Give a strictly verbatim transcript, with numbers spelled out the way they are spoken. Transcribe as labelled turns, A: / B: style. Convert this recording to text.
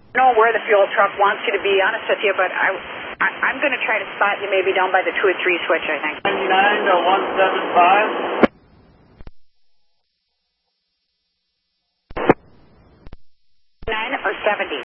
A: know where the fuel truck wants you to be, honest with you, but I, I, I'm going to try to spot you maybe down by the two or three switch, I think.
B: ninety-nine to one seventy-five.
A: Nine or seventy?